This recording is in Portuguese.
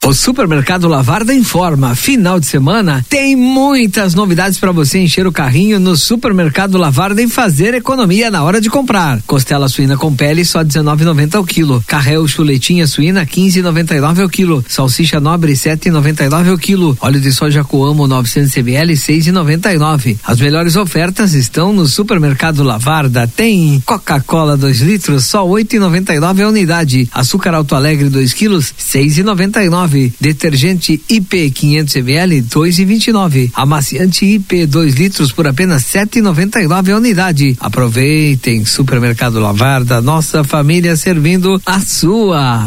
O Supermercado Lavarda informa, final de semana tem muitas novidades para você encher o carrinho no Supermercado Lavarda e fazer economia na hora de comprar. Costela suína com pele só R$19,90 ao quilo. Carré chuletinha suína R$15,99 ao quilo. Salsicha nobre R$7,99 ao quilo. Óleo de soja Coamo 900 ml R$6,99. As melhores ofertas estão no Supermercado Lavarda. Tem Coca-Cola 2 litros só R$8,99 a unidade. Açúcar Alto Alegre 2 quilos R$6,99. Detergente IP 500 ml R$2,29. Amaciante IP 2 litros por apenas R$7,99 a unidade. Aproveitem, Supermercado Lavarda, nossa família servindo a sua.